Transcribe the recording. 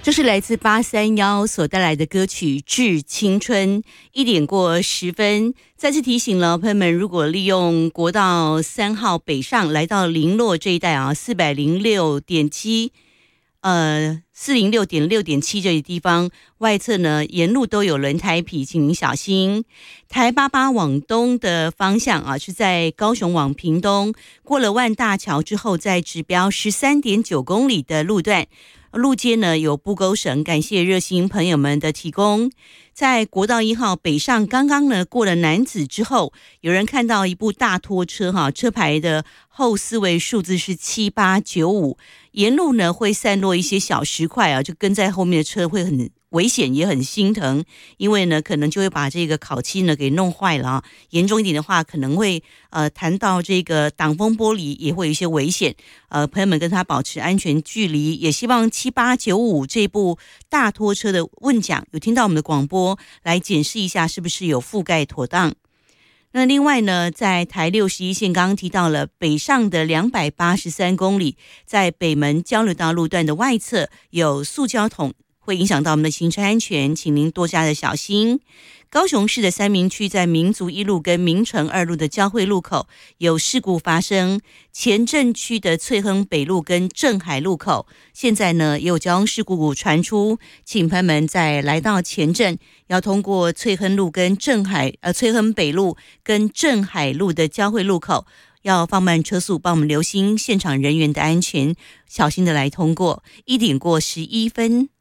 这是来自831所带来的歌曲《致青春》，1点过10分。再次提醒了朋友们，如果利用国道3号北上来到林洛这一带啊，406.7。406.6.7这些地方外侧呢，沿路都有轮胎皮，请您小心。台88往东的方向啊，是在高雄往屏东，过了万大桥之后，在指标13.9公里的路段，路肩呢有布钩绳，感谢热心朋友们的提供。在国道1号北上，刚刚呢过了楠梓之后，有人看到一部大拖车哈，车牌的后4位数字是7895，沿路呢会散落一些小石块啊，就跟在后面的车会很危险，也很心疼，因为呢可能就会把这个烤漆呢给弄坏了啊，严重一点的话可能会弹到这个挡风玻璃，也会有一些危险。朋友们跟他保持安全距离，也希望7895这部大拖车的问奖有听到我们的广播，来检视一下是不是有覆盖妥当。那另外呢，在台61线刚刚提到了北上的283公里，在北门交流道路段的外侧有塑胶桶，会影响到我们的行车安全，请您多加的小心。高雄市的三民区在民族1路跟民城2路的交汇路口有事故发生，前镇区的翠亨北路跟镇海路口现在呢也有交通事故传出，请朋友们在来到前镇要通过翠亨路跟翠亨北路跟镇海路的交汇路口要放慢车速，帮我们留心现场人员的安全，小心的来通过。1点过11分。